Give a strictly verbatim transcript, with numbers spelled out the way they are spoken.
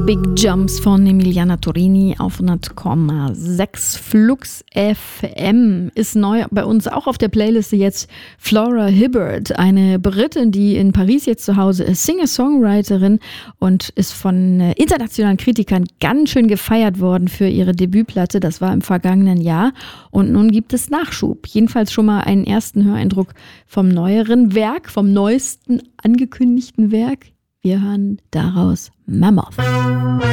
Big Jumps von Emiliana Torini auf hundert Komma sechs Flux F M. Ist neu bei uns auch auf der Playliste jetzt Flora Hibbert, eine Britin, die in Paris jetzt zu Hause ist, Singer-Songwriterin und ist von internationalen Kritikern ganz schön gefeiert worden für ihre Debütplatte. Das war im vergangenen Jahr und nun gibt es Nachschub. Jedenfalls schon mal einen ersten Höreindruck vom neueren Werk, vom neuesten angekündigten Werk. Wir hören daraus Mammoth.